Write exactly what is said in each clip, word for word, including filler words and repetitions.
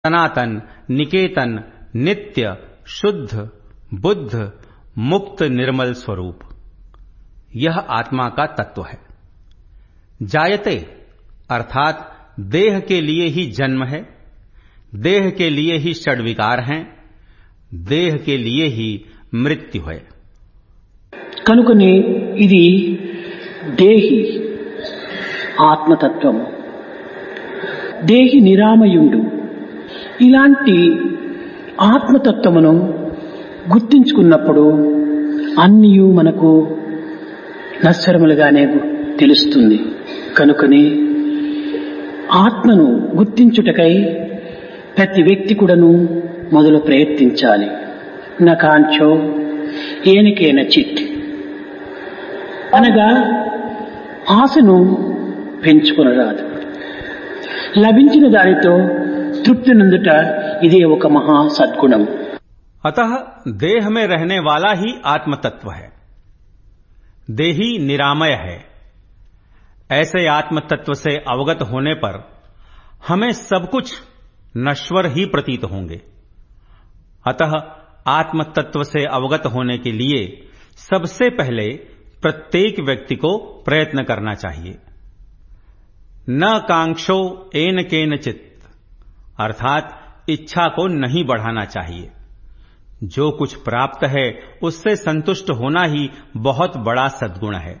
सनातन, निकेतन, नित्य, शुद्ध, बुद्ध, मुक्त निर्मल स्वरूप, यह आत्मा का तत्व है। जायते अर्थात देह के लिए ही जन्म है, देह के लिए ही षड्विकार हैं, देह के लिए ही मृत्यु है। कनुकने इदी देहि आत्मतत्वము, దేహి నిరామయుండు. ఇలాంటి ఆత్మతత్వమును గుర్తించుకున్నప్పుడు అన్నీ మనకు నశ్వరములుగానే తెలుస్తుంది. కనుకనే ఆత్మను గుర్తించుటకై ప్రతి వ్యక్తి కూడాను మొదలు ప్రయత్నించాలి. నకాంచో ఏనకేన చిత్ అనగా ఆశను పెంచుకొనరాదు. లభించిన దానితో तृप्ति नंदुट इदे एक महा सद्गुणम। अतः देह में रहने वाला ही आत्म तत्व है, देही निरामय है। ऐसे आत्म तत्व से अवगत होने पर हमें सब कुछ नश्वर ही प्रतीत होंगे। अतः आत्म तत्व से अवगत होने के लिए सबसे पहले प्रत्येक व्यक्ति को प्रयत्न करना चाहिए। न कांक्षो एन केनचित् अर्थात इच्छा को नहीं बढ़ाना चाहिए। जो कुछ प्राप्त है उससे संतुष्ट होना ही बहुत बड़ा सद्गुण है।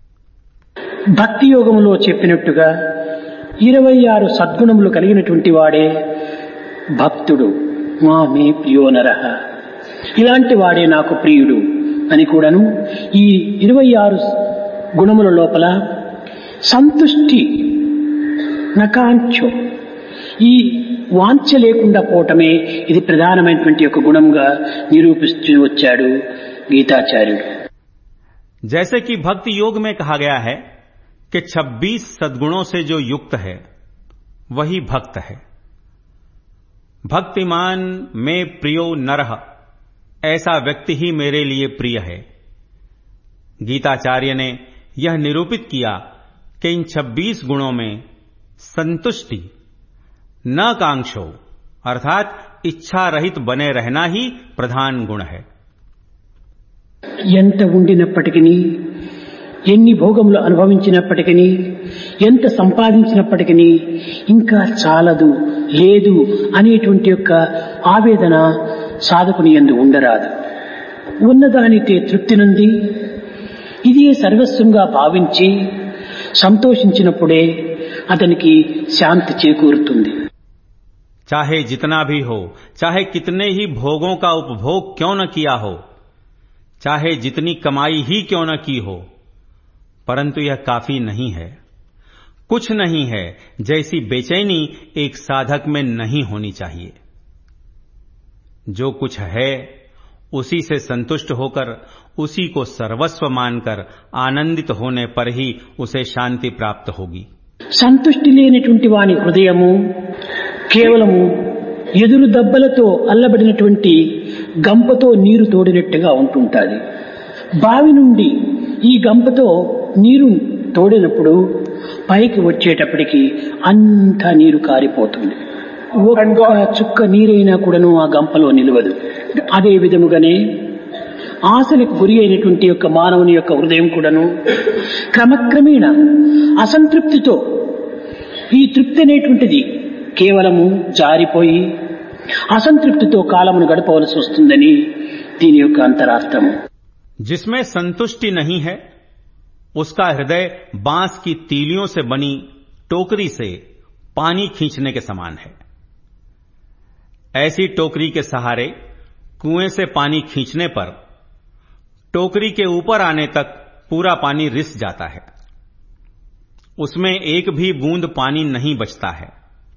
భక్తి యోగములో చెప్పినట్టుగా ఇరవై ఆరు సద్గుణములు కలిగినటువంటి వాడే భక్తుడు. మామే ప్రియో నరః, ఇలాంటి వాడే నాకు ప్రియుడు అని కూడాను ఈ ఇరవై ఆరు గుణముల లోపల సంతుష్టి నకాంక్షో, ఈ వాంఛ లేకుండా పోవటమే ఇది ప్రధానమైనటువంటి ఒక గుణంగా నిరూపిస్తూ వచ్చాడు గీతాచార్యుడు। जैसे कि भक्ति योग में कहा गया है कि छब्बीस सद्गुणों से जो युक्त है वही भक्त है। भक्तिमान में प्रियो नरः, ऐसा व्यक्ति ही मेरे लिए प्रिय है। गीताचार्य ने यह निरूपित किया कि इन छब्बीस गुणों में संतुष्टि न कांक्षो अर्थात इच्छा रहित बने रहना ही प्रधान गुण है। ఎంత ఉండినప్పటికీ, ఎన్ని భోగములు అనుభవించినప్పటికీ, ఎంత సంపాదించినప్పటికీ ఇంకా చాలదు లేదు అనేటువంటి యొక్క ఆవేదన సాధకుని యందు ఉండరాదు. ఉన్నదానితే తృప్తి నుండి ఇదే సర్వస్వంగా భావించి సంతోషించినప్పుడే అతనికి శాంతి చేకూరుతుంది। चाहे जितना भी हो, चाहे कितने ही भोगों का उपभोग क्यों न किया हो, चाहे जितनी कमाई ही क्यों न की हो, परंतु यह काफी नहीं है, कुछ नहीं है जैसी बेचैनी एक साधक में नहीं होनी चाहिए। जो कुछ है उसी से संतुष्ट होकर, उसी को सर्वस्व मानकर आनंदित होने पर ही उसे शांति प्राप्त होगी। సంతుష్టి లేనటువంటి వాని హృదయము కేవలము ఎదురు దెబ్బలతో అల్లబడినటువంటి గంపతో నీరు తోడినట్టుగా ఉంటుంటుంది. బావి నుండి ఈ గంపతో నీరు తోడినప్పుడు పైకి వచ్చేటప్పటికి అంతా నీరు కారిపోతుంది. ఒక్క చుక్క నీరైనా కూడాను ఆ గంపలో నిలవదు. అదే విధముగానే ఆశలకు గురి అయినటువంటి యొక్క మానవుని యొక్క హృదయం కూడాను క్రమక్రమేణ అసంతృప్తితో ఈ తృప్తి అనేటువంటిది కేవలము జారిపోయి అసంతృప్తితో కాలమును గడపవలసి వస్తుందని దీని యొక్క అంతరార్థము। जिसमें संतुष्टि नहीं है उसका हृदय बांस की तीलियों से बनी टोकरी से पानी खींचने के समान है। ऐसी टोकरी के सहारे कुएं से पानी खींचने पर टोकरी के ऊपर आने तक पूरा पानी रिस जाता है, उसमें एक भी बूंद पानी नहीं बचता है।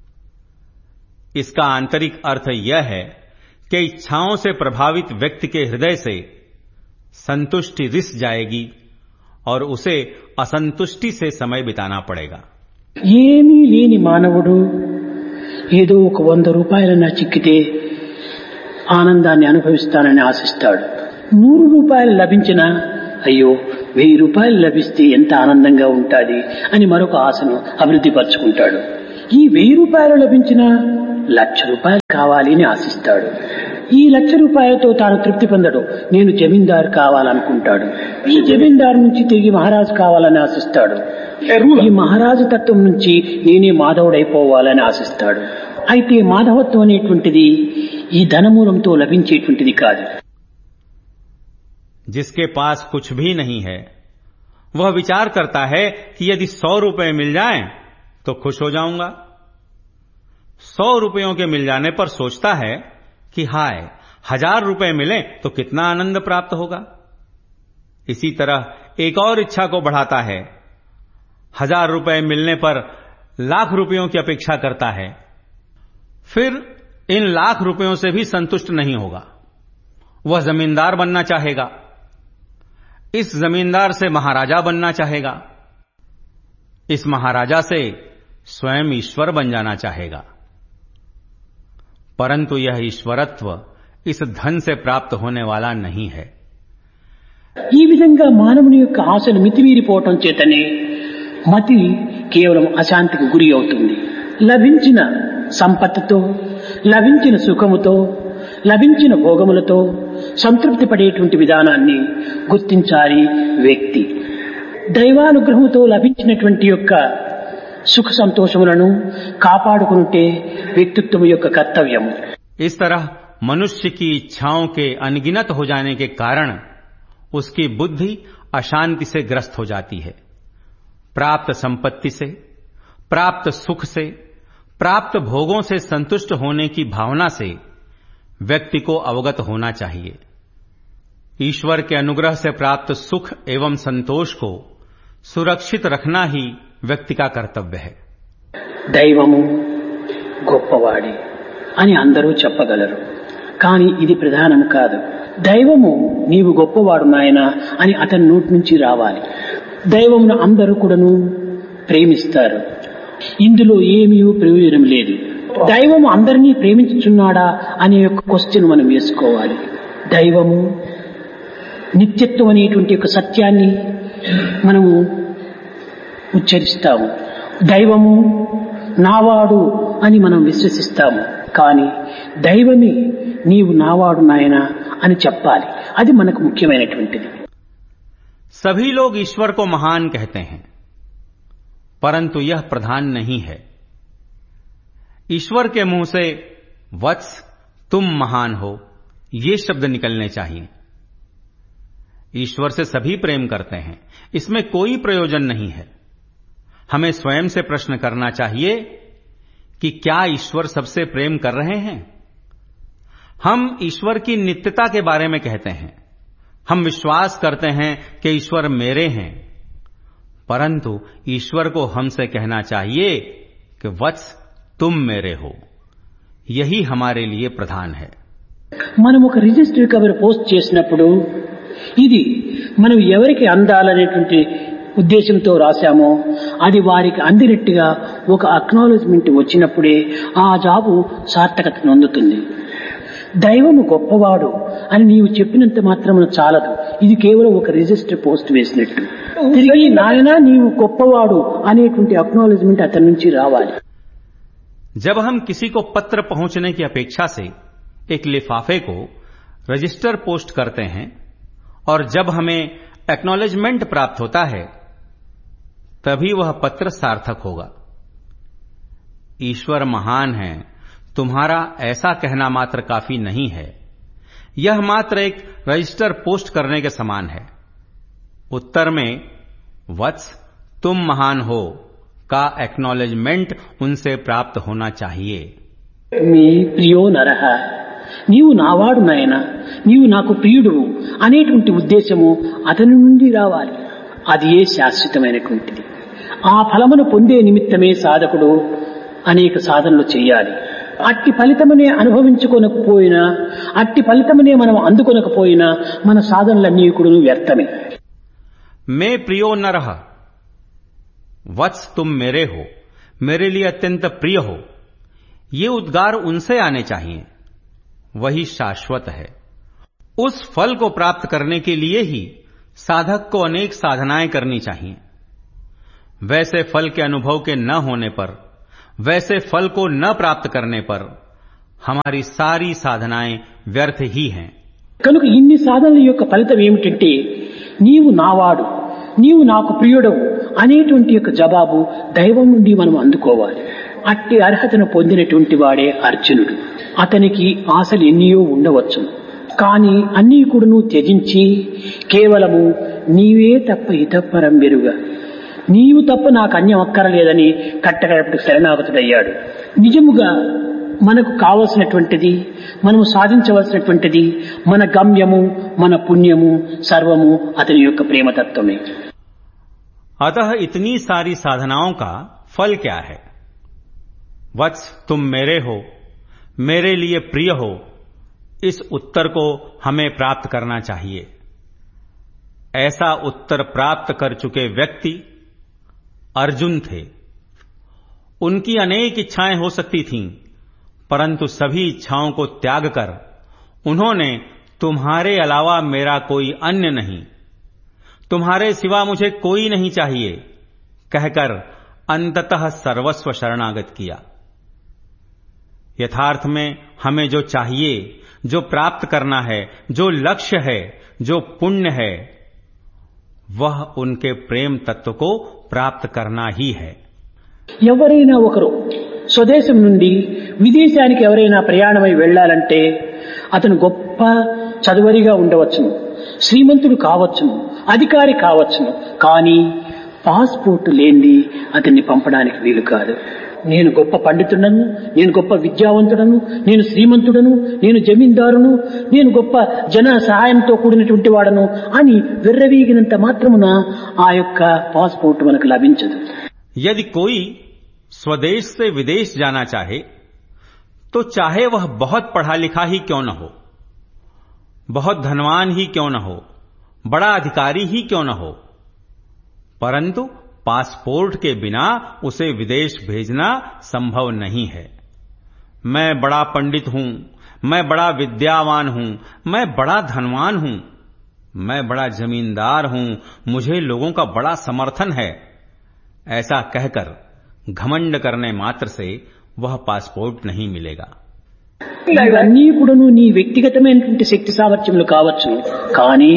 इसका आंतरिक अर्थ यह है कि इच्छाओं से प्रभावित व्यक्ति के हृदय से संतुष्टि रिस जाएगी और उसे असंतुष्टि से समय बिताना पड़ेगा। ఏమీ లేని మానవుడు ఏదో ఒక వంద రూపాయలన్నా చిక్కితే ఆనందాన్ని అనుభవిస్తానని ఆశిస్తాడు. నూరు రూపాయలు లభించినా అయ్యో వెయ్యి రూపాయలు లభిస్తే ఎంత ఆనందంగా ఉంటుంది అని మరొక ఆశను అభివృద్ధి పరుచుకుంటాడు. ఈ వెయ్యి రూపాయలు లభించినా లక్ష రూపాయలు కావాలి అని ఆశిస్తాడు. ఈ లక్ష రూపాయలతో తాను తృప్తి పొందడు. నేను జమీందారు కావాలనుకుంటాడు. ఈ జమీందారు నుంచి తిరిగి మహారాజు కావాలని ఆశిస్తాడు. ఈ మహారాజు తత్వం నుంచి నేనే మాధవుడైపోవాలని ఆశిస్తాడు. అయితే మాధవత్వం అనేటువంటిది ఈ ధనమూలంతో లభించేటువంటిది కాదు. जिसके पास कुछ भी नहीं है वह विचार करता है कि यदि सौ रुपए मिल जाएं तो खुश हो जाऊंगा. सौ रुपयों के मिल जाने पर सोचता है कि हाय हजार रुपए मिले तो कितना आनंद प्राप्त होगा. इसी तरह एक और इच्छा को बढ़ाता है. हजार रुपए मिलने पर लाख रुपयों की अपेक्षा करता है. फिर इन लाख रुपयों से भी संतुष्ट नहीं होगा. वह जमींदार बनना चाहेगा. इस जमींदार से महाराजा बनना चाहेगा. इस महाराजा से स्वयं ईश्वर बन जाना चाहेगा. परंतु यह ईश्वरत्व इस धन से प्राप्त होने वाला नहीं है. ఈ విధంగా మానవుని యొక్క ఆశలు మితిమీరిపోవటం చేతనే మతి కేవలం అశాంతికి గురి అవుతుంది. లభించిన సంపత్తుతో, లభించిన సుఖముతో, లభించిన భోగములతో సంతృప్తి పడేటువంటి విధానాన్ని గుర్తించాలి వ్యక్తి. దైవానుగ్రహంతో లభించినటువంటి యొక్క సుఖ సంతోషములను కాపాడుకుంటే వ్యక్తిత్వం యొక్క కర్తవ్యం. इस तरह मनुष्य की इच्छाओं के अनगिनत हो जाने के कारण उसकी बुद्धि अशांति से ग्रस्त हो जाती है. प्राप्त संपत्ति से, प्राप्त सुख से, प्राप्त भोगों से संतुष्ट होने की भावना से व्यक्ति को अवगत होना चाहिए. ईश्वर के अनुग्रह से प्राप्त सुख एवं संतोष को सुरक्षित रखना ही व्यक्ति का कर्तव्य है. దైవము గొప్పవాడి అని అందరూ చెప్పగలరు. కానీ ఇది ప్రధానం కాదు. దైవము నీవు గొప్పవాడు నాయనా అని అతని నోటి నుంచి రావాలి. దైవమును అందరూ కూడాను ప్రేమిస్తారు. ఇందులో ఏమీ ప్రయోజనం లేదు. దైవము అందరినీ ప్రేమించుచున్నాడా అనే యొక్క క్వశ్చన్ మనం వేసుకోవాలి. దైవము నిత్యత్వం అనేటువంటి ఒక సత్యాన్ని మనము ఉచ్చరిస్తాము. దైవము నావాడు అని మనం విశ్వసిస్తాము. కానీ దైవమే నీవు నావాడు నాయనా అని చెప్పాలి. అది మనకు ముఖ్యమైనటువంటిది. सभी लोग ईश्वर को महान कहते हैं, परंतु यह प्रधान नहीं है. ईश्वर के मुंह से वत्स तुम महान हो ये शब्द निकलने चाहिए. ईश्वर से सभी प्रेम करते हैं, इसमें कोई प्रयोजन नहीं है. हमें स्वयं से प्रश्न करना चाहिए कि क्या ईश्वर सबसे प्रेम कर रहे हैं. हम ईश्वर की नित्यता के बारे में कहते हैं. हम विश्वास करते हैं कि ईश्वर मेरे हैं, परंतु ईश्वर को हमसे कहना चाहिए कि वत्स तुम मेरे हो. यही हमारे लिए प्रधान है. మనం ఒక రిజిస్టర్ కవర్ పోస్ట్ చేసినప్పుడు ఇది మనం ఎవరికి అందాలనేటువంటి ఉద్దేశంతో రాశామో అది వారికి అందినట్టుగా ఒక అక్నాలెడ్జ్మెంట్ వచ్చినప్పుడే ఆ జాబు సార్థకత పొందుతుంది. దైవము గొప్పవాడు అని నీవు చెప్పినంత మాత్రమున చాలదు. ఇది కేవలం ఒక రిజిస్టర్ పోస్ట్ వేసినట్టు. తిరిగి నాయనా నీవు గొప్పవాడు అనేటువంటి అక్నాలెడ్జ్మెంట్ అతని నుంచి రావాలి. जब हम किसी को पत्र पहुंचने की अपेक्षा से एक लिफाफे को रजिस्टर पोस्ट करते हैं और जब हमें एक्नॉलेजमेंट प्राप्त होता है तभी वह पत्र सार्थक होगा. ईश्वर महान है तुम्हारा ऐसा कहना मात्र काफी नहीं है. यह मात्र एक रजिस्टर पोस्ट करने के समान है. उत्तर में वत्स तुम महान हो का एक्नॉलेजमेंट उनसे प्राप्त होना चाहिए. మీ ప్రియో నరహ నీవు నావాడు నాయనా నీవు నాకు ప్రియుడు అనేటువంటి ఉద్దేశము అతని నుండి రావాలి. అది ఏ శాశ్వతమైనటువంటిది. ఆ ఫలమును పొందే నిమిత్తమే సాధకుడు అనేక సాధనలు చేయాలి. అట్టి ఫలితమునే అనుభవించుకోనకపోయినా అట్టి ఫలితమునే మనం అందుకొనకపోయినా మన సాధనలన్నీ కూడా వ్యర్థమే. మే ప్రియో నరహ वत्स तुम मेरे हो, मेरे लिए अत्यंत प्रिय हो, ये उद्गार उनसे आने चाहिए. वही शाश्वत है. उस फल को प्राप्त करने के लिए ही साधक को अनेक साधनाएं करनी चाहिए. वैसे फल के अनुभव के न होने पर वैसे फल को न प्राप्त करने पर हमारी सारी साधनाएं व्यर्थ ही हैं। కనుక ఇన్ని సాధనల యొక్క ఫలితం ఏమిటంటే నీవు నావాడు, నీవు నాకు ప్రియుడవు అనేటువంటి యొక్క జవాబు దైవం నుండి మనం అందుకోవాలి. అట్టి అర్హతను పొందినటువంటి వాడే అర్జునుడు. అతనికి ఆశలు ఎన్నియో ఉండవచ్చు, కానీ అన్నీ కూడాను త్యజించి కేవలము నీవే తప్ప ఇతపరం వెరుగా, నీవు తప్ప నాకు అన్యం అక్కరలేదని కట్టకడపటికి శరణాగతుడయ్యాడు. నిజముగా మనకు కావలసినటువంటిది, మనము సాధించవలసినటువంటిది, మన గమ్యము, మన పుణ్యము సర్వము అతని యొక్క ప్రేమతత్వమే. अतः इतनी सारी साधनाओं का फल क्या है? वत्स, तुम मेरे हो, मेरे लिए प्रिय हो, इस उत्तर को हमें प्राप्त करना चाहिए. ऐसा उत्तर प्राप्त कर चुके व्यक्ति अर्जुन थे. उनकी अनेक इच्छाएं हो सकती थीं, परंतु सभी इच्छाओं को त्याग कर उन्होंने तुम्हारे अलावा मेरा कोई अन्य नहीं, तुम्हारे सिवा मुझे कोई नहीं चाहिए कहकर अंततः सर्वस्व शरणागत किया. यथार्थ में हमें जो चाहिए, जो प्राप्त करना है, जो लक्ष्य है, जो पुण्य है, वह उनके प्रेम तत्व को प्राप्त करना ही है. ఎవరైనా ఒకరు స్వదేశం నుండి విదేశానికి ఎవరైనా ప్రయాణమై వెళ్లాలంటే అతను గొప్ప చదువరిగా ఉండవచ్చును, శ్రీమంతుడు కావచ్చును, అధికారి కావచ్చును, కానీ పాస్పోర్ట్ లేనిది అతన్ని పంపడానికి వీలు కాదు. నేను గొప్ప పండితుడను, నేను గొప్ప విద్యావంతుడను, నేను శ్రీమంతుడను, నేను జమీందారును, నేను గొప్ప జన సహాయంతో కూడినటువంటి వాడను అని విర్రవీగినంత మాత్రమున ఆ యొక్క పాస్పోర్ట్ మనకు లభించదు. यदि कोई स्वदेश से विदेश जाना चाहे तो चाहे वह बहुत पढ़ा लिखा ही क्यों न हो, बहुत धनवान ही क्यों न हो, बड़ा अधिकारी ही क्यों न हो, परंतु पासपोर्ट के बिना उसे विदेश भेजना संभव नहीं है. मैं बड़ा पंडित हूं, मैं बड़ा विद्यावान हूं, मैं बड़ा धनवान हूं, मैं बड़ा जमींदार हूं, मुझे लोगों का बड़ा समर्थन है, ऐसा कहकर घमंड करने मात्र से वह पासपोर्ट नहीं मिलेगा. ఇవన్నీ కూడాను నీ వ్యక్తిగతమైనటువంటి శక్తి సామర్థ్యములు కావచ్చు, కానీ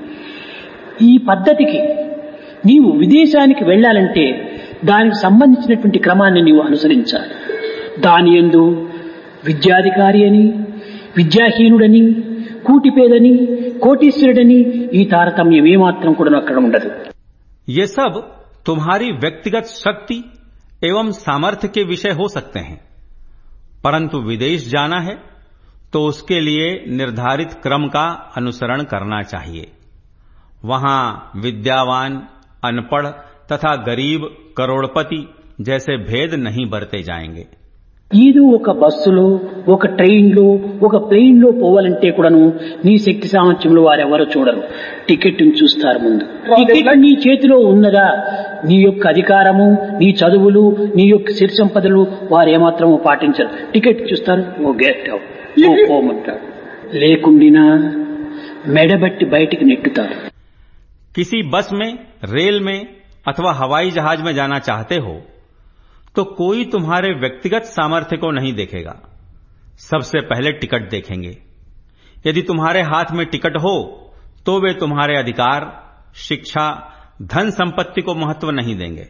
ఈ పద్ధతికి నీవు విదేశానికి వెళ్లాలంటే దానికి సంబంధించినటువంటి క్రమాన్ని నీవు అనుసరించాలి. దాని యందు విద్యాధికారి అని, విద్యాహీనుడని, కూటిపేదని, కోటీశ్వరుడని ఈ తారతమ్యం ఏమాత్రం కూడా అక్కడ ఉండదు. ये सब तुम्हारी व्यक्तिगत शक्ति एवं सामर्थ्य के विषय हो सकते हैं, परंतु विदेश जाना है तो उसके लिए निर्धारित क्रम का अनुसरण करना चाहिए. वहां विद्यावान, अनपढ़ तथा गरीब, करोड़पति जैसे भेद नहीं बरते जाएंगे. ఏదో ఒక బస్సులో, ఒక ట్రైన్లో, ఒక ప్లేన్ లో పోవాలంటే కూడాను నీ శక్తి సామర్థ్యంలో వారెవరో చూడరు, టికెట్ చూస్తారు ముందు. టికెట్ నీ చేతిలో ఉన్నదా, నీ యొక్క అధికారము, నీ చదువులు, నీ యొక్క సిరి సంపదలు వారు ఏమాత్రము పాటించరు. టికెట్ చూస్తారు, ఓ గెట్ అవుట్, ఓ పోమంటారు, లేకుండినా మెడబట్టి బయటికి నెట్టుతారు. किसी बस में, रेल में अथवा हवाई जहाज में जाना चाहते हो तो कोई तुम्हारे व्यक्तिगत सामर्थ्य को नहीं देखेगा, सबसे पहले टिकट देखेंगे. यदि तुम्हारे हाथ में टिकट हो तो वे तुम्हारे अधिकार, शिक्षा, धन संपत्ति को महत्व नहीं देंगे.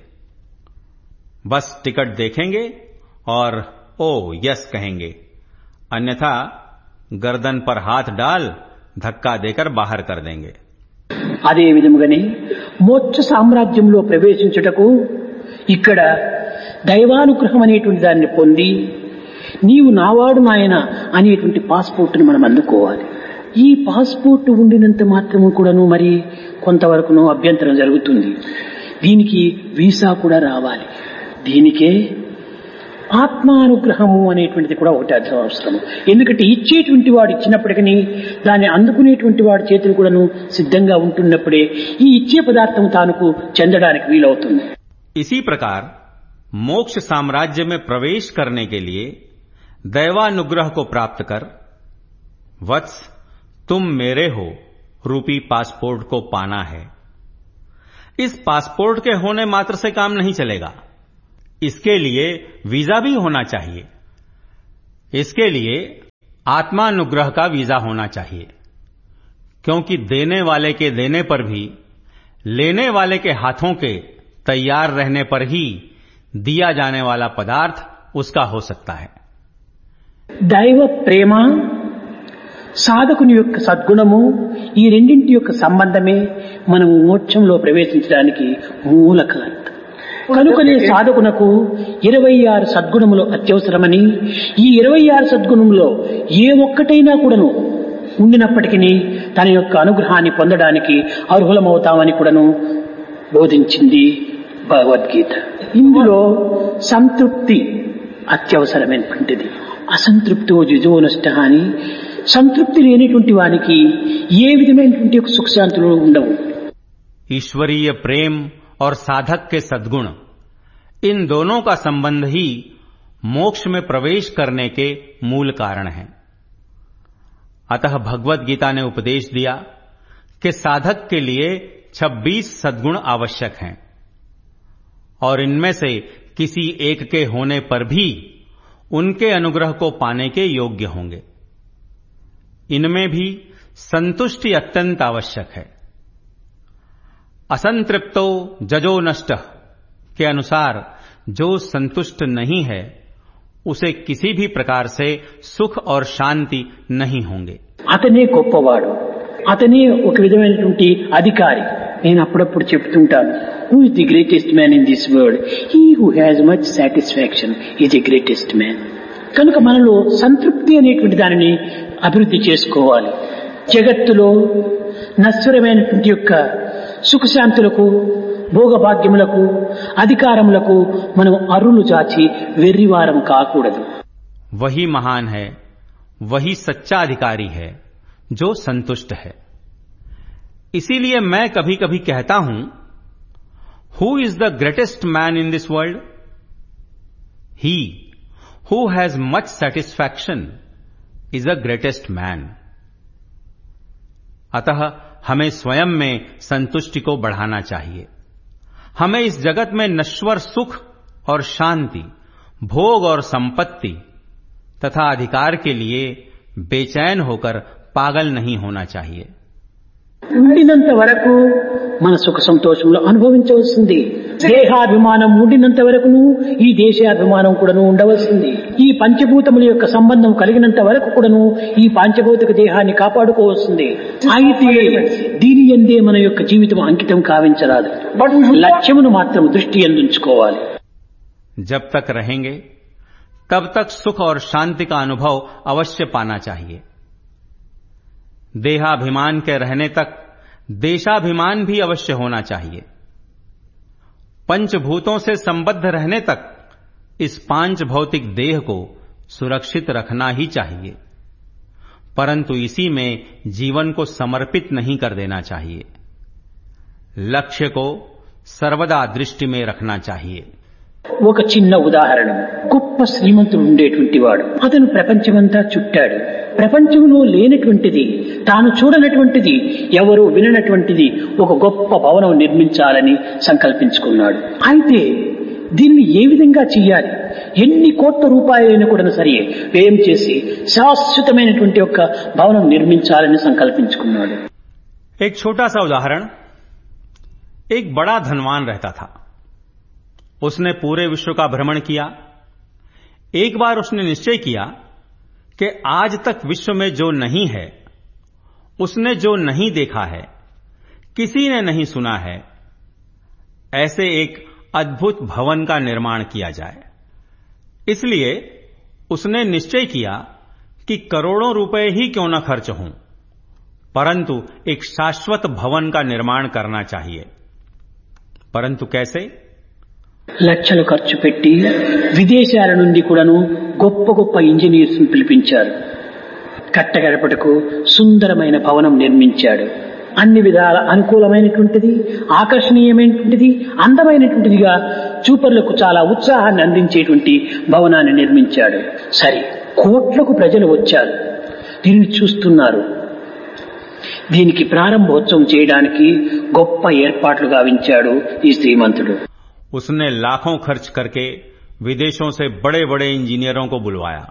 बस टिकट देखेंगे और ओ यस कहेंगे, अन्यथा गर्दन पर हाथ डाल धक्का देकर बाहर कर देंगे. అదే విధముగానే మోక్ష సామ్రాజ్యంలో ప్రవేశించుటకు ఇక్కడ దైవానుగ్రహం అనేటువంటి దాన్ని పొంది నీవు నావాడు నాయన అనేటువంటి పాస్పోర్ట్ని మనం అందుకోవాలి. ఈ పాస్పోర్ట్ ఉండినంత మాత్రము కూడాను మరి కొంతవరకును అభ్యంతరం జరుగుతుంది. దీనికి వీసా కూడా రావాలి. దీనికే ఆత్మానుగ్రహము అనేటువంటిది కూడా ఒకటి అవసరం. ఎందుకంటే ఇచ్చేటువంటి వాడు ఇచ్చినప్పటికీ దాన్ని అందుకునేటువంటి వాడి చేతులు కూడాను సిద్ధంగా ఉంటున్నప్పుడే ఈ ఇచ్చే పదార్థం తానుకు చెందడానికి వీలవుతుంది. इसी प्रकार मोक्ष साम्राज्य में प्रवेश करने के लिए दैवानुग्रह को प्राप्त कर वत्स तुम मेरे हो रूपी पासपोर्ट को पाना है. इस पासपोर्ट के होने मात्र से काम नहीं चलेगा. इसके लिए वीजा भी होना चाहिए। इसके लिए आत्मानुग्रह का वीजा होना चाहिए, क्योंकि देने वाले के देने पर भी लेने वाले के हाथों के तैयार रहने पर ही दिया जाने वाला पदार्थ उसका हो सकता है। దైవ ప్రేమ సాధకుని యొక్క సద్గుణము ఈ రెండింటి యొక్క సంబంధమే మనం మోక్షంలో ప్రవేశించడానికి మూలకారణం. కనుకనే సాధకునకు ఇరవై ఆరు సద్గుణములు అత్యవసరమని, ఈ ఇరవై ఆరు సద్గుణములో ఏ ఒక్కటైనా కూడాను ఉండినప్పటికీ తన యొక్క అనుగ్రహాన్ని పొందడానికి అర్హులమవుతామని కూడాను బోధించింది భగవద్గీత. ఇందులో సంతృప్తి అత్యవసరమైనటువంటిది. అసంతృప్తో జిజో నష్ట అని, సంతృప్తి లేనిటువంటి వానికి ఏ విధమైనటువంటి సుఖశాంతులు ఉండవు. ईश्वरीय प्रेम और साधक के सद्गुण, इन दोनों का संबंध ही मोक्ष में प्रवेश करने के मूल कारण है। अतः भगवत गीता ने उपदेश दिया कि साधक के लिए छब्बीस सद्गुण आवश्यक हैं और इनमें से किसी एक के होने पर भी उनके अनुग्रह को पाने के योग्य होंगे। इनमें भी संतुष्टि अत्यंत आवश्यक है। असंतृप्तो जजो नष्ट के अनुसार जो संतुष्ट नहीं है उसे किसी भी प्रकार से सुख और शांति नहीं होंगे। అతనే గొప్పవాడు, అతనే ఒక విధమైనటువంటి అధికారి. నేను అప్పుడప్పుడు చెప్తుంటాను, who is the greatest man in this world? He who has much satisfaction is the greatest man. కనుక మనలో సంతృప్తి అనేటువంటి దానిని అభివృద్ధి చేసుకోవాలి. జగత్తులో నశ్వరమైనటువంటి యొక్క సుఖశాంతులకు, భోగభాగ్యములకు, అధికారములకు మనం అరులు చాచి వెర్రివారం కాకూడదు. वही महान है, वही सच्चा अधिकारी है जो संतुष्ट है। इसीलिए मैं कभी कभी कहता हूं, who is the greatest man in this world? He who has much satisfaction is the greatest man. अतः हमें स्वयं में संतुष्टि को बढ़ाना चाहिए। हमें इस जगत में नश्वर सुख और शांति, भोग और संपत्ति तथा अधिकार के लिए बेचैन होकर पागल नहीं होना चाहिए। ఉండినంత వరకు మన సుఖ సంతోషములు అనుభవించవలసింది. దేహాభిమానం ఉండినంత వరకును ఈ దేశాభిమానం కూడాను ఉండవలసింది. ఈ పంచభూతముల యొక్క సంబంధం కలిగినంత వరకు కూడాను ఈ పాంచభౌతిక దేహాన్ని కాపాడుకోవాల్సింది. అయితే దీని యందే మన యొక్క జీవితం అంకితం కావించరాదు. లక్ష్యమును మాత్రం దృష్టి యందుంచుకోవాలి. जब तक रहेंगे तब तक सुख और शांति का अनुभव अवश्य पाना चाहिए। देहाभिमान के रहने तक देशाभिमान भी अवश्य होना चाहिए। पंचभूतों से संबद्ध रहने तक इस पांच भौतिक देह को सुरक्षित रखना ही चाहिए, परंतु इसी में जीवन को समर्पित नहीं कर देना चाहिए। लक्ष्य को सर्वदा दृष्टि में रखना चाहिए। ఒక చిన్న ఉదాహరణ, గొప్ప శ్రీమంతుడు ఉండేటువంటి వాడు. అతను ప్రపంచమంతా చుట్టాడు. ప్రపంచంలో లేనటువంటిది, తాను చూడనటువంటిది, ఎవరు విననటువంటిది ఒక గొప్ప భవనం నిర్మించాలని సంకల్పించుకున్నాడు. అయితే దీన్ని ఏ విధంగా చెయ్యాలి? ఎన్ని కోట్ల రూపాయలైనా కూడా సరే వ్యయం చేసి శాశ్వతమైనటువంటి ఒక భవనం నిర్మించాలని సంకల్పించుకున్నాడు. एक छोटा सा उदाहरण, एक बड़ा धनवान रहता था। उसने पूरे विश्व का भ्रमण किया। एक बार उसने निश्चय किया कि आज तक विश्व में जो नहीं है, उसने जो नहीं देखा है, किसी ने नहीं सुना है, ऐसे एक अद्भुत भवन का निर्माण किया जाए। इसलिए उसने निश्चय किया कि करोड़ों रुपए ही क्यों न खर्च हों, परंतु एक शाश्वत भवन का निर्माण करना चाहिए। परंतु कैसे? లక్షలు ఖర్చు పెట్టి విదేశాల నుండి కూడాను గొప్ప గొప్ప ఇంజనీర్స్ పిలిపించారు. కట్టగడపటకు సుందరమైన భవనం నిర్మించాడు. అన్ని విధాల అనుకూలమైనటువంటిది, ఆకర్షణీయమైనటువంటిది, అందమైనటువంటిదిగా చూపర్లకు చాలా ఉత్సాహాన్ని అందించేటువంటి భవనాన్ని నిర్మించాడు. సరే, కోట్లకు ప్రజలు వచ్చారు, దీన్ని చూస్తున్నారు. దీనికి ప్రారంభోత్సవం చేయడానికి గొప్ప ఏర్పాట్లు గావించాడు ఈ శ్రీమంతుడు. उसने लाखों खर्च करके विदेशों से बड़े बड़े इंजीनियरों को बुलवाया।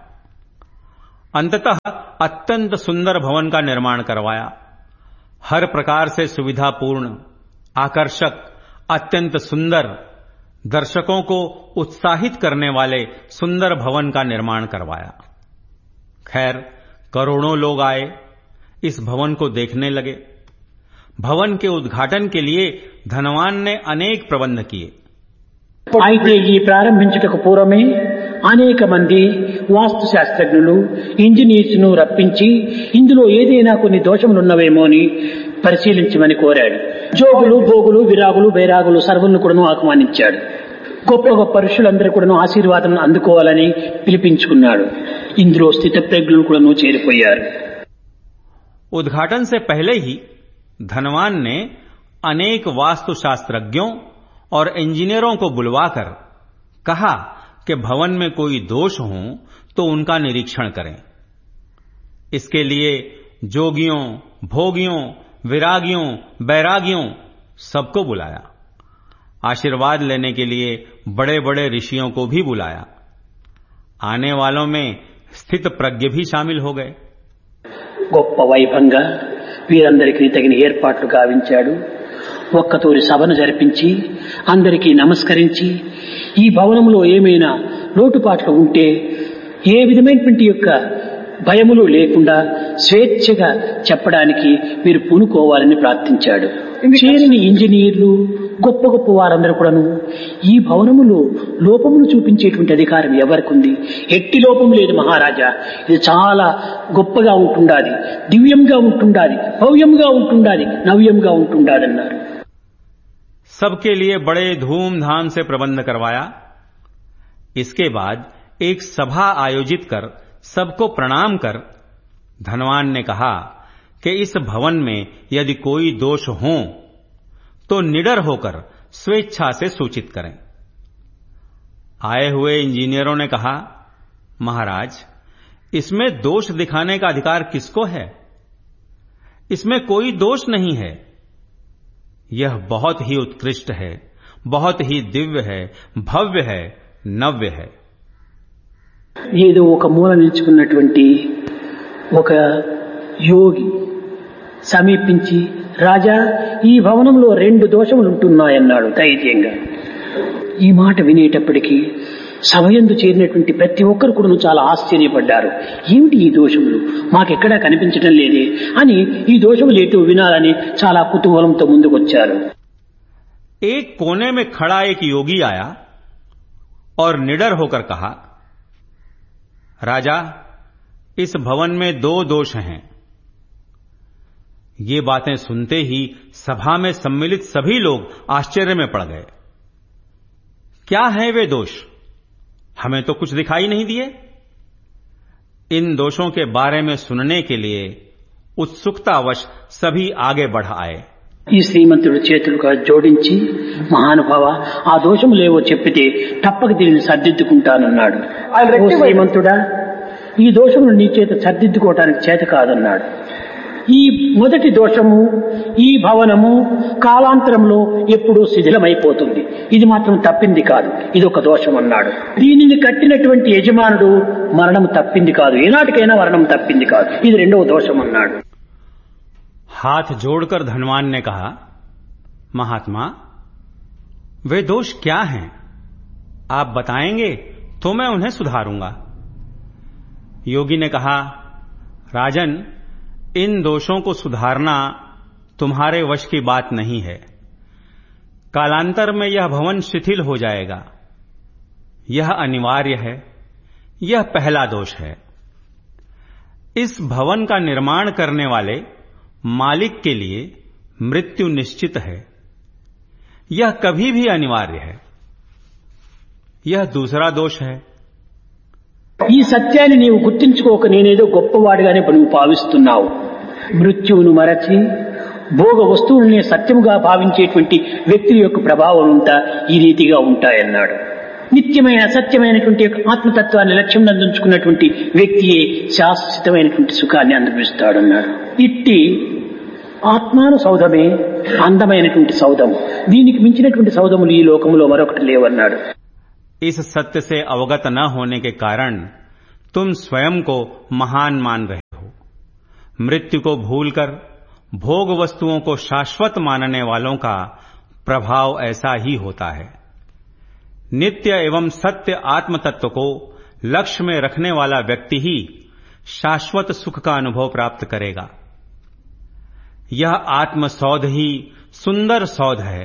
अंततः अत्यंत सुंदर भवन का निर्माण करवाया। हर प्रकार से सुविधापूर्ण, आकर्षक, अत्यंत सुंदर, दर्शकों को उत्साहित करने वाले सुंदर भवन का निर्माण करवाया। खैर, करोड़ों लोग आए, इस भवन को देखने लगे। भवन के उद्घाटन के लिए धनवान ने अनेक प्रबंध किए। అయితే ఈ ప్రారంభించుటకు పూర్వమే అనేక మంది వాస్తు శాస్త్రజ్ఞులు, ఇంజనీర్స్ ను రప్పించి ఇందులో ఏదైనా కొన్ని దోషములున్నవేమో అని పరిశీలించమని కోరాడు. జోగులు, భోగులు, విరాగులు, బైరాగులు సర్వులను కూడాను ఆహ్వానించాడు. గొప్ప గొప్ప ఋషులందరూ కూడాను ఆశీర్వాదం అందుకోవాలని పిలిపించుకున్నాడు. ఇందులో స్థితప్రజ్ఞులు కూడాను చేరిపోయారు. उद्घाटन से पहले ही धनवान ने अनेक वास्तु शास्त्रज्ञों और इंजीनियरों को बुलवाकर कहा कि भवन में कोई दोष हो तो उनका निरीक्षण करें। इसके लिए जोगियों, भोगियों, विरागियों, बैरागियों सबको बुलाया। आशीर्वाद लेने के लिए बड़े बड़े ऋषियों को भी बुलाया। आने वालों में स्थित प्रज्ञ भी शामिल हो गए। గొప్ప వైభవంగా వీరందరికీ తగిన ఏర్పాట్లు గావించాడు. ఒక్కతూరి సభను జరిపించి అందరికీ నమస్కరించి ఈ భవనంలో ఏమైనా లోటుపాట్లు ఉంటే ఏ విధమైనటువంటి యొక్క భయములు లేకుండా స్వేచ్ఛగా చెప్పడానికి మీరు పూనుకోవాలని ప్రార్థించాడు. చేరిన ఇంజనీర్లు, గొప్ప గొప్ప వారందరూ కూడాను ఈ భవనములో లోపములు చూపించేటువంటి అధికారం ఎవరికి ఉంది? ఎట్టి లోపం లేదు మహారాజా, ఇది చాలా గొప్పగా ఉంటుండాది, దివ్యంగా ఉంటుండాది, భవ్యంగా ఉంటుండాది, నవ్యంగా ఉంటుండాదన్నారు. सबके लिए बड़े धूमधाम से प्रबंध करवाया। इसके बाद एक सभा आयोजित कर सबको प्रणाम कर धनवान ने कहा कि इस भवन में यदि कोई दोष हो तो निडर होकर स्वेच्छा से सूचित करें। आए हुए इंजीनियरों ने कहा, महाराज, इसमें दोष दिखाने का अधिकार किसको है? इसमें कोई दोष नहीं है। यह बहुत ही उत्कृष्ट है, बहुत ही दिव्य है, भव्य है, नव्य है। ఏదో ఒక మూల నిల్చుకున్నటువంటి ఒక యోగి సమీపించి, రాజా, ఈ భవనంలో రెండు దోషములు ఉంటున్నాయన్నాడు ధైర్యంగా. ఈ మాట వినేటప్పటికీ సభయందు చేరినటువంటి ప్రతి ఒక్కరు కూడా చాలా ఆశ్చర్యపడ్డారు. ఏమిటి ఈ దోషములు, మాకెక్కడా కనిపించడం లేదే అని ఈ దోషములు ఏటో వినాలని చాలా కుతూహలంతో ముందుకొచ్చారు. एक कोने में खड़ा एक योगी आया और निडर होकर कहा, राजा, इस भवन में दो दोष हैं। ये बातें सुनते ही सभा में सम्मिलित सभी लोग आश्चर्य में पड़ गए। क्या है वे दोष? हमें तो कुछ दिखाई नहीं दिए। इन दोषों के बारे में सुनने के लिए उत्सुकतावश सभी आगे बढ़ आए। ఈ శ్రీమంతుడు చేతులుగా జోడించి, మహానుభావ, ఆ దోషములేవో చెప్పితే తప్పక దీనిని సర్దిద్దుకుంటానన్నాడు. ఓ శ్రీమంతుడా, ఈ దోషములు నీ చేత సర్దిద్దుకోవటానికి చేత కాదన్నాడు. ఈ మొదటి దోషము, ఈ భవనము కాలాంతరంలో ఎప్పుడూ శిథిలమైపోతుంది, ఇది మాత్రం తప్పింది కాదు, ఇది ఒక దోషం అన్నాడు. దీనిని కట్టినటువంటి యజమానుడు మరణం తప్పింది కాదు, ఏనాటికైనా మరణం తప్పింది కాదు, ఇది రెండవ దోషం అన్నాడు. हाथ जोड़कर धनवान ने कहा, महात्मा, वे दोष क्या हैं? आप बताएंगे तो मैं उन्हें सुधारूंगा। योगी ने कहा, राजन, इन दोषों को सुधारना तुम्हारे वश की बात नहीं है। कालांतर में यह भवन शिथिल हो जाएगा, यह अनिवार्य है। यह पहला दोष है। इस भवन का निर्माण करने वाले मालिक के लिए मृत्यु निश्चित है, यह कभी भी अनिवार्य है। यह दूसरा दोष है। ఈ సత్యాన్ని నీవు గుర్తించుకోక నేనేదో గొప్పవాడిగానే నువ్వు భావిస్తున్నావు. మృత్యువును మరచి భోగ వస్తువులనే సత్యముగా భావించేటువంటి వ్యక్తి యొక్క ప్రభావం అంతా ఈ రీతిగా ఉంటాయన్నాడు. నిత్యమైన సత్యమైనటువంటి ఆత్మతత్వాన్ని లక్ష్యం అందించుకున్నటువంటి వ్యక్తియే శాశ్వతమైనటువంటి సుఖాన్ని అనుభవిస్తాడన్నాడు. ఇట్టి ఆత్మాను సౌధమే అందమైనటువంటి సౌధము, దీనికి మించినటువంటి సౌధములు ఈ లోకంలో మరొకటి లేవన్నాడు. इस सत्य से अवगत न होने के कारण तुम स्वयं को महान मान रहे हो। मृत्यु को भूलकर भोग वस्तुओं को शाश्वत मानने वालों का प्रभाव ऐसा ही होता है। नित्य एवं सत्य आत्म तत्व को लक्ष्य में रखने वाला व्यक्ति ही शाश्वत सुख का अनुभव प्राप्त करेगा। यह आत्म सौध ही सुंदर सौध है।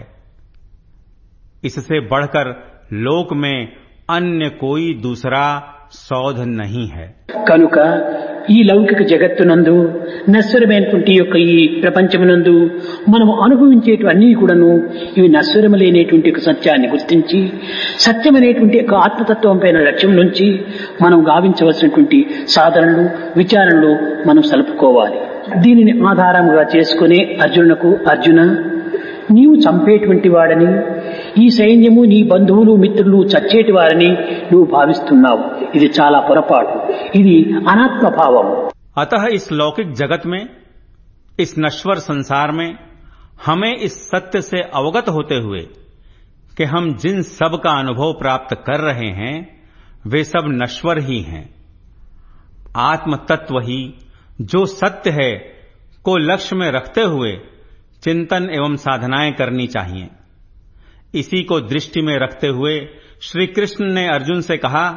इससे बढ़कर लोक में अन्य कोई दूसरा सौध नहीं है। కనుక ఈ లౌకిక జగత్తునందు నశ్వరమైనటువంటి యొక్క ఈ ప్రపంచమునందు మనము అనుభవించేటివన్నీ కూడాను ఇవి నశ్వరములైనటువంటి ఒక సత్యాన్ని గుర్తించి సత్యమైనటువంటి ఒక ఆత్మతత్వం పైన లక్ష్యం నుంచి మనం గావించవలసినటువంటి సాధనలు విచారణలు మనం సలుపుకోవాలి. దీనిని ఆధారంగా చేసుకునే అర్జునునకు అర్జున, నీవు చంపేటువంటి వాడని, ఈ సైన్యము నీ బంధువులు మిత్రులు చచ్చేటి వారని నువ్వు భావిస్తున్నావు. ఇది చాలా పొరపాటు. ఇది అనాత్మ భావం. अतः इस लौकिक जगत में, इस नश्वर संसार में हमें इस सत्य से अवगत होते हुए कि हम जिन सब का अनुभव प्राप्त कर रहे हैं वे सब नश्वर ही हैं। आत्म तत्व ही जो सत्य है को लक्ष्य में रखते हुए चिंतन एवं साधनाएं करनी चाहिए। इसी को दृष्टि में रखते हुए श्री कृष्ण ने अर्जुन से कहा,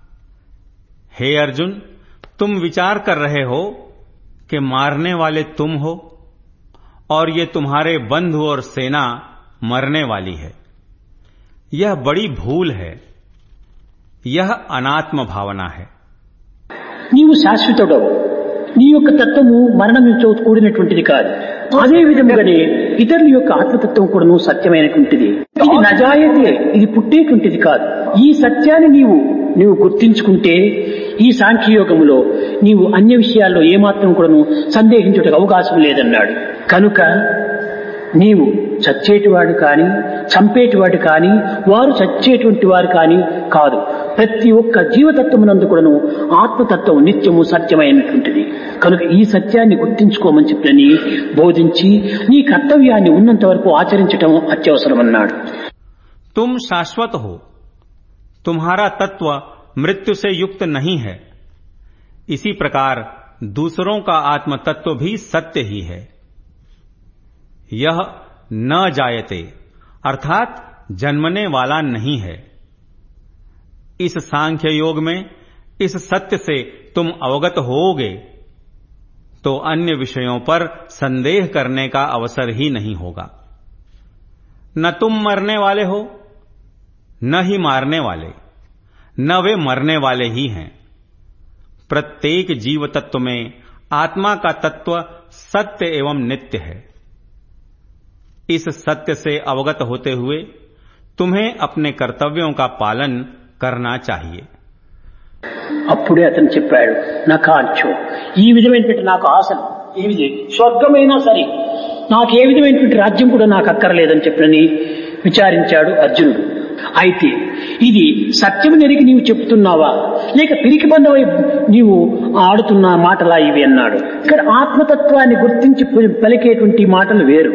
हे अर्जुन, तुम विचार कर रहे हो कि मारने वाले तुम हो और ये तुम्हारे बंधु और सेना मरने वाली है। यह बड़ी भूल है। यह अनात्म भावना है। నీవు శాశ్వతుడవు. నీ యొక్క తత్వము మరణంతో కూడినటువంటిది కాదు. అదే విధంగానే ఇతరుల యొక్క ఆత్మతత్వం కూడాను సత్యమైనటువంటిది. ఇది నజాయతే, ఇది పుట్టేటువంటిది కాదు. ఈ సత్యాన్ని నీవు నీవు గుర్తించుకుంటే ఈ సాంఖ్యయోగములో నీవు అన్య విషయాల్లో ఏమాత్రం కూడాను సందేహించుటకు అవకాశం లేదన్నాడు. కనుక నీవు చచ్చేటివాడు కాని, చంపేటివాడు కాని, వారు చచ్చేటువంటి వారు కాని కాదు. ప్రతి ఒక్క జీవతత్వమునందు కూడాను ఆత్మతత్వం నిత్యము సత్యమైనటువంటిది. కనుక ఈ సత్యాన్ని గుర్తించుకోమని చెప్పని బోధించి నీ కర్తవ్యాన్ని ఉన్నంత వరకు ఆచరించటం అత్యవసరమన్నాడు. तुम शाश्वत हो, तुम्हारा तत्व मृत्यु से युक्त नहीं है। इसी प्रकार दूसरों का आत्म तत्व भी सत्य ही है। यह न जायते अर्थात जन्मने वाला नहीं है। इस सांख्य योग में इस सत्य से तुम अवगत होगे तो अन्य विषयों पर संदेह करने का अवसर ही नहीं होगा। न तुम मरने वाले हो, न ही मारने वाले, न वे मरने वाले ही हैं। प्रत्येक जीव तत्व में आत्मा का तत्व सत्य एवं नित्य है। इस सत्य से अवगत होते हुए तुम्हें अपने कर्तव्यों का पालन करना चाहिए। అప్పుడే అతను చెప్పాడు, నా కాంక్షో, ఈ విధమైనటువంటి నాకు ఆశలు ఏవి స్వర్గమైనా సరే నాకు ఏ విధమైనటువంటి రాజ్యం కూడా నాకు అక్కర్లేదని చెప్పని విచారించాడు అర్జునుడు. అయితే ఇది సత్యం నెరిగి నీవు చెప్తున్నావా లేక పిరికి బంధమై నీవు ఆడుతున్న మాటలా ఇవి అన్నాడు. ఇక్కడ ఆత్మతత్వాన్ని గుర్తించి పలికేటువంటి మాటలు వేరు.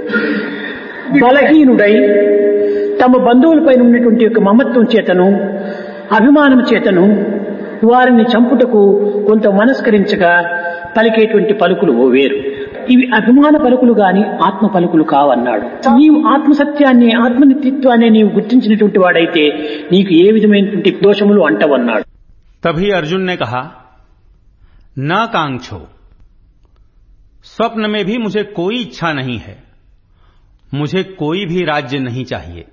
బలహీనుడై తమ బంధువులపై ఉన్నటువంటి యొక్క మమత్వం చేతను అభిమానం చేతను వారిని చంపుటకు కొంత మనస్కరించగా పలికేటువంటి పలుకులు ఓ వేరు. ఇవి అభిమాన పలుకులు గాని ఆత్మ పలుకులు కావన్నాడు. నీవు ఆత్మసత్యాన్ని ఆత్మనిత్యత్వాన్ని నీవు గుర్తించినటువంటి వాడైతే నీకు ఏ విధమైనటువంటి దోషములు అంటవన్నాడు. तभी अर्जुन ने कहा, न कांक्षो, स्वप्न में भी मुझे कोई इच्छा नहीं है, मुझे कोई भी राज्य नहीं चाहिए।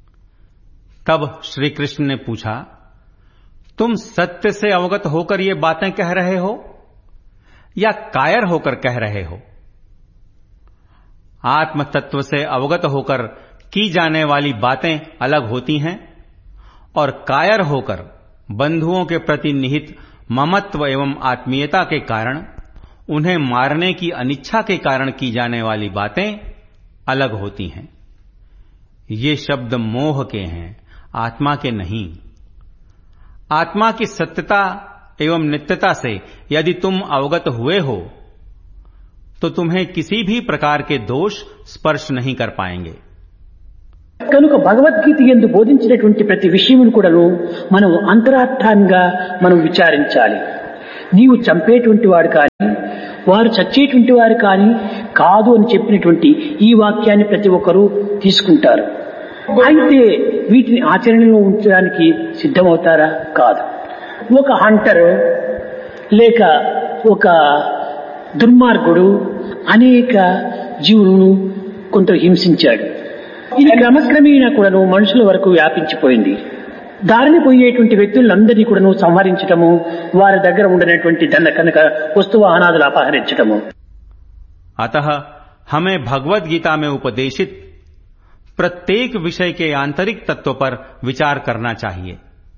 तब श्री कृष्ण ने पूछा, तुम सत्य से अवगत होकर ये बातें कह रहे हो या कायर होकर कह रहे हो? आत्म तत्व से अवगत होकर की जाने वाली बातें अलग होती हैं और कायर होकर बंधुओं के प्रति निहित ममत्व एवं आत्मीयता के कारण उन्हें मारने की अनिच्छा के कारण की जाने वाली बातें अलग होती हैं। ये शब्द मोह के हैं, आत्मा के नहीं। आत्मा की सत्यता एवं नित्यता से यदि तुम अवगत हुए हो तो तुम्हें किसी भी प्रकार के दोष स्पर्श नहीं कर पाएंगे। కనుక భగవద్గీత యందు బోధించినటువంటి ప్రతి విషయమును కూడాను మనం అంతరార్థంగా మనం విచారించాలి. నీవు చంపేటువంటి వాడు కానీ, వారు చచ్చేటువంటి వారు కానీ కాదు అని చెప్పినటువంటి ఈ వాక్యాన్ని ప్రతి ఒక్కరూ తీసుకుంటారు. అయితే వీటిని ఆచరణలో ఉంచడానికి సిద్ధమవుతారా? కాదు. ఒక హంటర్ లేక ఒక దుర్మార్గుడు అనేక జీవులను కొంత హింసించాడు. ఇది క్రమక్రమేణా కూడాను మనుషుల వరకు వ్యాపించిపోయింది. దారిని పోయేటువంటి వ్యక్తులందరినీ కూడాను సంహరించటము, వారి దగ్గర ఉండనటువంటి ధన కనుక వస్తువాహనాదులు అపహరించటము. अतः हमें भगवत गीता में उपदेशित प्रत्येक विषय के आंतरिक तत्व पर विचार करना चाहिए.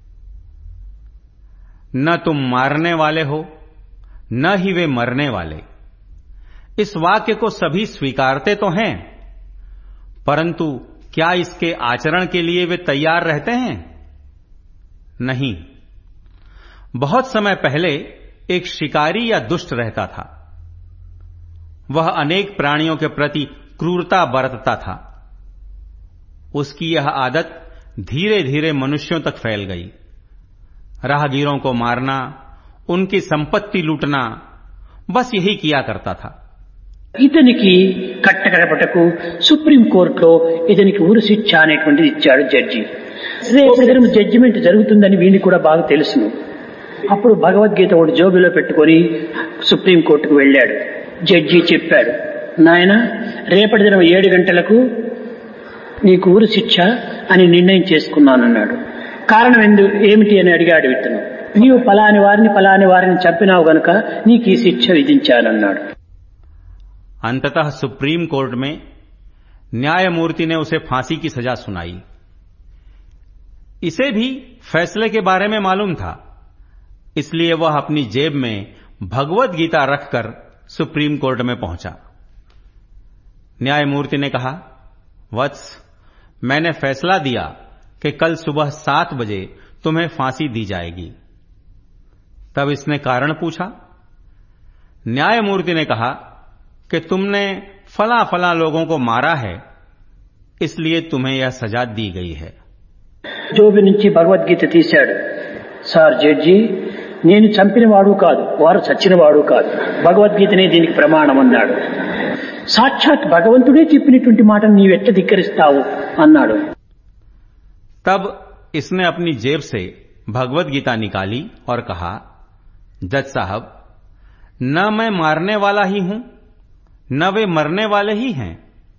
न तुम मारने वाले हो, न ही वे मरने वाले. इस वाक्य को सभी स्वीकारते तो हैं, परंतु क्या इसके आचरण के लिए वे तैयार रहते हैं? नहीं. बहुत समय पहले एक शिकारी या दुष्ट रहता था. वह अनेक प्राणियों के प्रति क्रूरता बरतता था. उसकी यह आदत धीरे धीरे मनुष्यों तक फैल गई. राहगीरों को मारना, उनकी संपत्ति लूटना, बस यही किया करता था. ఇతనికి కట్టకడపటకు సుప్రీం కోర్టులో ఇతనికి ఉరి శిక్ష అనేటువంటిది ఇచ్చాడు జడ్జి. రేపు జడ్జిమెంట్ జరుగుతుందని వీడిని కూడా బాగా తెలుసును. అప్పుడు భగవద్గీత ఒకటి జోబిలో పెట్టుకుని సుప్రీం కోర్టుకు వెళ్ళాడు. జడ్జి చెప్పాడు, నాయన రేపటి దినం ఏడు గంటలకు నీకు ఊరు శిక్ష అని నిర్ణయం చేసుకున్నానన్నాడు. కారణం ఎందు ఏమిటి అని అడిగాడు ఇతను. నీవు ఫలాని వారిని ఫలాని వారిని చంపినావు గనుక నీకు ఈ శిక్ష విధించానన్నాడు. अंततः सुप्रीम कोर्ट में न्यायमूर्ति ने उसे फांसी की सजा सुनाई. इसे भी फैसले के बारे में मालूम था, इसलिए वह अपनी जेब में भगवत गीता रखकर सुप्रीम कोर्ट में पहुंचा. न्यायमूर्ति ने कहा, वत्स, मैंने फैसला दिया कि कल सुबह सात बजे तुम्हें फांसी दी जाएगी. तब इसने कारण पूछा. न्यायमूर्ति ने कहा कि तुमने फला फला लोगों को मारा है, इसलिए तुम्हें यह सजा दी गई है. జోబి నుంచి భగవద్గీత తీశాడు. సార్ జడ్జి, నేను చంపిన వాడు కాదు, వారు చచ్చిన వాడు కాదు, భగవద్గీతనే దీనికి ప్రమాణం అన్నాడు. సాక్షాత్ భగవంతుడే చెప్పినటువంటి మాటను నీవెట్ట ధిక్కరిస్తావు అన్నాడు. तब इसने अपनी जेब से भगवत गीता निकाली और कहा, जज साहब, न मैं मारने वाला ही हूं, न वे मरने वाले ही हैं.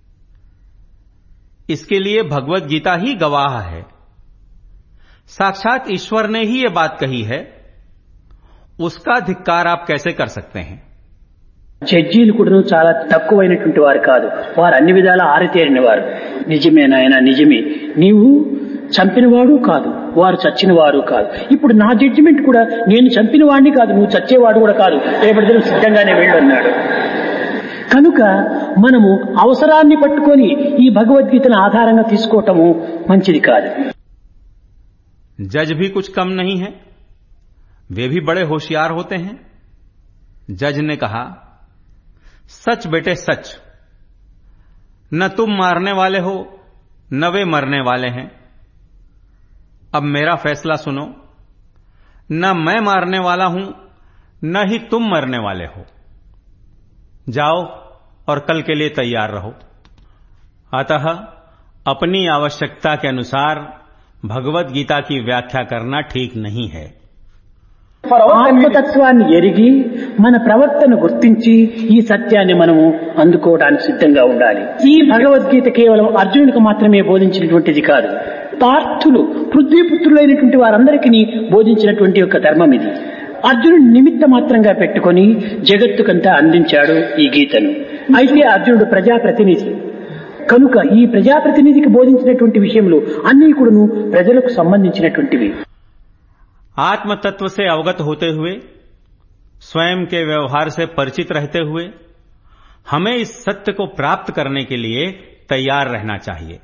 इसके लिए भगवत गीता ही गवाह है. साक्षात ईश्वर ने ही ये बात कही है, उसका धिक्कार आप कैसे कर सकते हैं? జడ్జీలు కూడా చాలా తక్కువైనటువంటి వారు కాదు, వారు అన్ని విధాలా ఆరితేరిన వారు. నిజమే నాయన, నిజమే, నీవు చంపినవాడు కాదు, వారు చచ్చిన వారు కాదు. ఇప్పుడు నా జడ్జిమెంట్ కూడా నేను చంపిన వాడిని కాదు, నువ్వు చచ్చేవాడు కూడా కాదు, రేపటి దినం సిద్ధంగానే వెళ్ళు అన్నాడు. కనుక మనము అవసరాన్ని పట్టుకొని ఈ భగవద్గీతను ఆధారంగా తీసుకోవటము మంచిది కాదు. जज भी कुछ कम नहीं है, वे भी बड़े होशियार होते हैं. जज ने कहा, सच बेटे सच, न तुम मारने वाले हो, न वे मरने वाले हैं. अब मेरा फैसला सुनो, न मैं मारने वाला हूं, न ही तुम मरने वाले हो. जाओ और कल के लिए तैयार रहो. अतः अपनी आवश्यकता के अनुसार भगवत गीता की व्याख्या करना ठीक नहीं है. ఆత్మతత్వాన్ని ఎరిగి మన ప్రవర్తన గుర్తించి ఈ సత్యాన్ని మనము అందుకోవడానికి సిద్ధంగా ఉండాలి. ఈ భగవద్గీత కేవలం అర్జునుడికి మాత్రమే బోధించినటువంటిది కాదు, పార్థులు పృథ్వీపుత్రులైనటువంటి వారందరికీ బోధించినటువంటి ఒక ధర్మం ఇది. అర్జునుడు నిమిత్త మాత్రంగా పెట్టుకొని జగత్తుకంతా అందించాడు ఈ గీతను. అయితే అర్జునుడు ప్రజాప్రతినిధి కనుక ఈ ప్రజాప్రతినిధికి బోధించినటువంటి విషయంలో అన్ని కూడాను ప్రజలకు సంబంధించినటువంటివి. आत्म तत्व से अवगत होते हुए, स्वयं के व्यवहार से परिचित रहते हुए हमें इस सत्य को प्राप्त करने के लिए तैयार रहना चाहिए.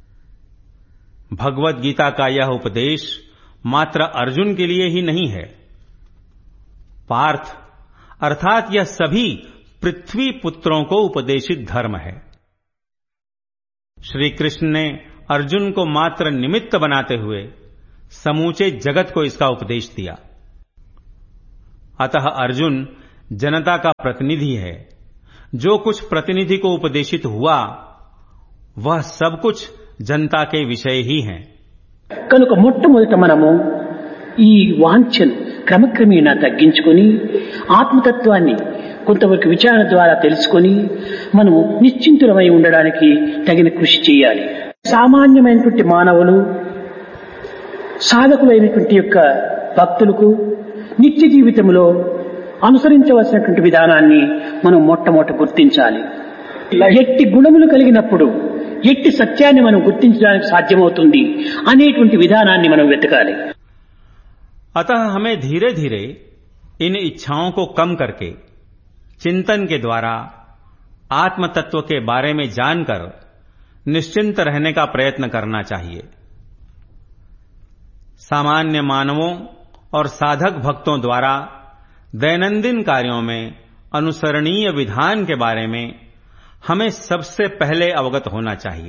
भगवत गीता का यह उपदेश मात्र अर्जुन के लिए ही नहीं है. पार्थ अर्थात यह सभी पृथ्वी पुत्रों को उपदेशित धर्म है. श्री कृष्ण ने अर्जुन को मात्र निमित्त बनाते हुए समूचे जगत को इसका उपदेश दिया। अतः अर्जुन जनता का प्रतिनिधि है। जो कुछ प्रतिनिधि को उपदेशित हुआ वह सब कुछ जनता के विषय ही हैं। కనుక మొట్టమొదట మనము ఈ వాంఛను క్రమక్రమేణా తగ్గించుకొని ఆత్మతత్వాన్ని కొంతవరకు విచారణ ద్వారా తెలుసుకొని మనము నిశ్చింతులమై ఉండడానికి తగిన కృషి చేయాలి. సామాన్యమైనటువంటి మానవులు సాధకులైనటువంటి యొక్క భక్తులకు నిత్య జీవితంలో అనుసరించవలసినటువంటి విధానాన్ని మనం మొట్టమొదట గుర్తించాలి. ఎట్టి గుణములు కలిగినప్పుడు ఎట్టి సత్యాన్ని మనం గుర్తించడానికి సాధ్యమవుతుంది అనేటువంటి విధానాన్ని మనం వెతకాలి. अतः हमें धीरे धीरे इन इच्छाओं को कम करके चिंतन के द्वारा आत्म तत्व के बारे में जानकर निश्चिंत रहने का प्रयत्न करना चाहिए. सामान्य मानवों और साधक भक्तों द्वारा दैनंदिन कार्यों में अनुसरणीय विधान के बारे में हमें सबसे पहले अवगत होना चाहिए.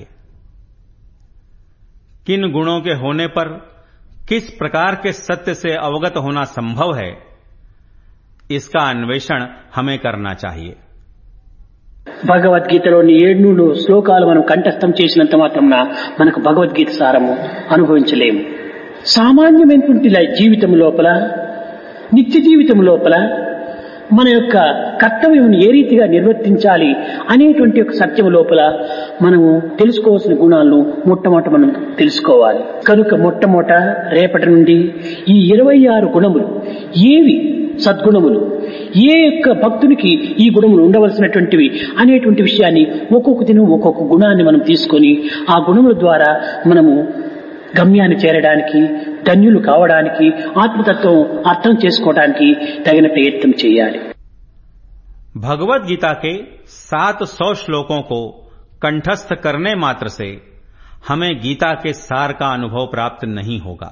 किन गुणों के होने पर किस प्रकार के सत्य से अवगत होना संभव है, इसका अन्वेषण हमें करना चाहिए. భగవద్గీతలోని ఏడు శ్లోకాలు మనం కంఠస్థం చేసినంత మాత్రాన మనకు భగవద్గీత సారము అనుభవించలేము. సామాన్యమైనటువంటి జీవితం లోపల నిత్య జీవితం లోపల మన యొక్క కర్తవ్యం ఏ రీతిగా నిర్వర్తించాలి అనేటువంటి ఒక సత్యం లోపల మనము తెలుసుకోవాల్సిన గుణాలను మొట్టమొదట మనం తెలుసుకోవాలి. కనుక మొట్టమొదట రేపటి నుండి ఈ ఇరవై ఆరు గుణములు ఏవి సద్గుణములు, ఏ యొక్క భక్తునికి ఈ గుణములు ఉండవలసినటువంటివి అనేటువంటి విషయాన్ని ఒక్కొక్క దినం ఒక్కొక్క గుణాన్ని మనం తీసుకొని ఆ గుణముల ద్వారా మనము గమ్యాన్ని చేరడానికి, ధన్యులు కావడానికి, ఆత్మతత్వం అర్థం చేసుకోవడానికి తగిన ప్రయత్నం చేయాలి. भगवत गीता के सात सौ श्लोकों को कंठस्थ करने मात्र से हमें गीता के सार का अनुभव प्राप्त नहीं होगा.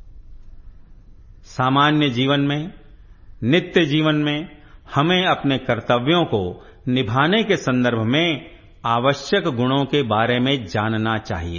सामान्य जीवन में, नित्य जीवन में हमें अपने कर्तव्यों को निभाने के संदर्भ में आवश्यक गुणों के बारे में जानना चाहिए.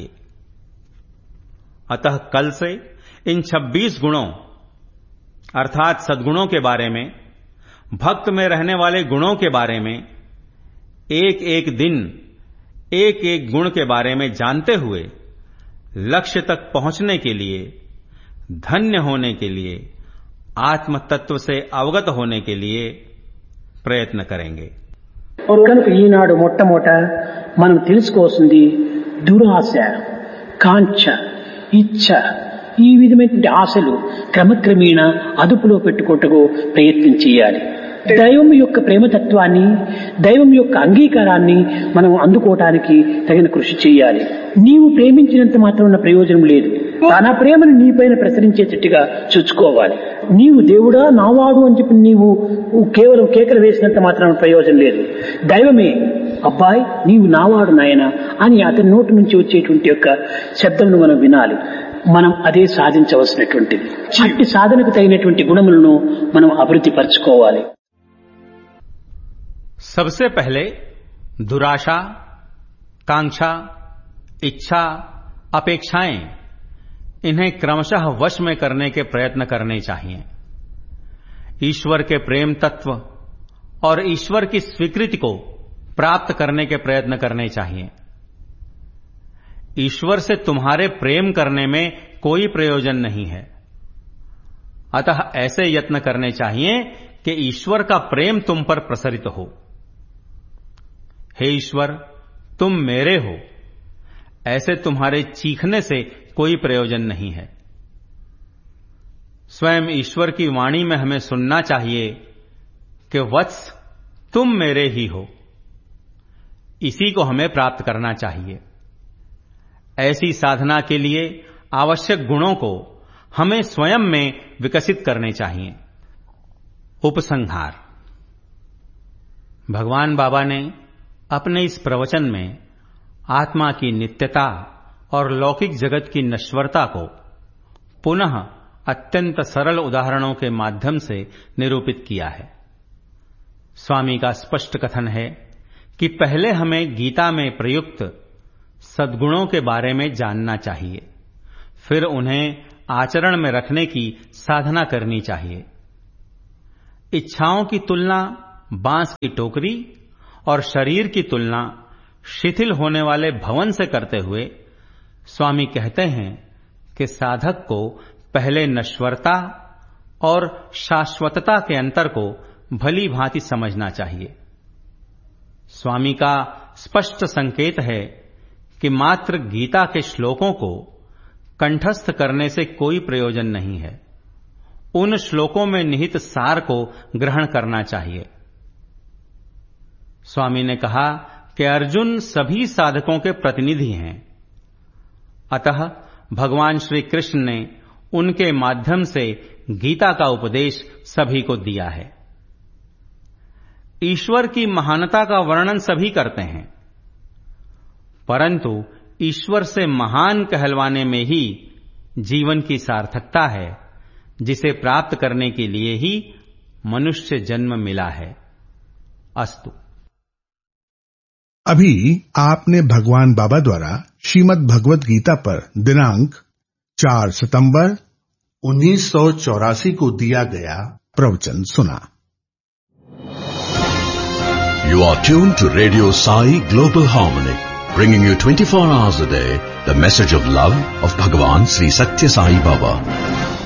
अतः कल से इन छब्बीस गुणों अर्थात सद्गुणों के बारे में, भक्त में रहने वाले गुणों के बारे में, एक एक दिन एक एक गुण के बारे में जानते हुए लक्ष्य तक पहुंचने के लिए, धन्य होने के लिए, आत्म तत्व से अवगत होने के लिए प्रयत्न करेंगे. और కనుక ఈనాడు మొట్టమొదట మనం తెలుసుకోవాల్సింది దురాశ, కాంక్ష, ఇచ్ఛ, ఈ విధమైనటువంటి ఆశలు క్రమక్రమేణా అదుపులో పెట్టుకోవటకు ప్రయత్నం చేయాలి. దైవం యొక్క ప్రేమతత్వాన్ని, దైవం యొక్క అంగీకారాన్ని మనం అందుకోవటానికి తగిన కృషి చేయాలి. నీవు ప్రేమించినంత మాత్రం ప్రయోజనం లేదు. తన ప్రేమను నీపైన ప్రసరించేటట్టుగా చూసుకోవాలి. నీవు దేవుడా నావాడు అని చెప్పి నీవు కేవలం కేకలు వేసినంత మాత్రం ప్రయోజనం లేదు. దైవమే అబ్బాయి నీవు నావాడు నాయన అని అతని నోటి నుంచి వచ్చేటువంటి యొక్క శబ్దంను మనం వినాలి. మనం అదే సాధించవలసినటువంటిది. అట్టి సాధనకు తగినటువంటి గుణములను మనం అభివృద్ధి పరచుకోవాలి. सबसे पहले दुराशा, कांक्षा, इच्छा, अपेक्षाएं, इन्हें क्रमशः वश में करने के प्रयत्न करने चाहिए. ईश्वर के प्रेम तत्व और ईश्वर की स्वीकृति को प्राप्त करने के प्रयत्न करने चाहिए. ईश्वर से तुम्हारे प्रेम करने में कोई प्रयोजन नहीं है. अतः ऐसे यत्न करने चाहिए कि ईश्वर का प्रेम तुम पर प्रसरित हो. हे ईश्वर, तुम मेरे हो, ऐसे तुम्हारे चीखने से कोई प्रयोजन नहीं है. स्वयं ईश्वर की वाणी में हमें सुनना चाहिए कि वत्स तुम मेरे ही हो. इसी को हमें प्राप्त करना चाहिए. ऐसी साधना के लिए आवश्यक गुणों को हमें स्वयं में विकसित करने चाहिए. उपसंहार. भगवान बाबा ने अपने इस प्रवचन में आत्मा की नित्यता और लौकिक जगत की नश्वरता को पुनः अत्यंत सरल उदाहरणों के माध्यम से निरूपित किया है. स्वामी का स्पष्ट कथन है कि पहले हमें गीता में प्रयुक्त सद्गुणों के बारे में जानना चाहिए, फिर उन्हें आचरण में रखने की साधना करनी चाहिए। इच्छाओं की तुलना बांस की टोकरी और शरीर की तुलना शिथिल होने वाले भवन से करते हुए स्वामी कहते हैं कि साधक को पहले नश्वरता और शाश्वतता के अंतर को भली भांति समझना चाहिए। स्वामी का स्पष्ट संकेत है कि मात्र गीता के श्लोकों को कंठस्थ करने से कोई प्रयोजन नहीं है, उन श्लोकों में निहित सार को ग्रहण करना चाहिए। स्वामी ने कहा कि अर्जुन सभी साधकों के प्रतिनिधि हैं, अतः भगवान श्री कृष्ण ने उनके माध्यम से गीता का उपदेश सभी को दिया है। ईश्वर की महानता का वर्णन सभी करते हैं, परंतु ईश्वर से महान कहलवाने में ही जीवन की सार्थकता है, जिसे प्राप्त करने के लिए ही मनुष्य जन्म मिला है। अस्तु। अभी आपने भगवान बाबा द्वारा श्रीमद् भगवत गीता पर दिनांक चार सितंबर उन्नीस सौ चौरासी को दिया गया प्रवचन सुना। You are tuned to Radio Sai Global Harmony, bringing you twenty-four hours a day the message of love of Bhagavan Sri Satya Sai Baba.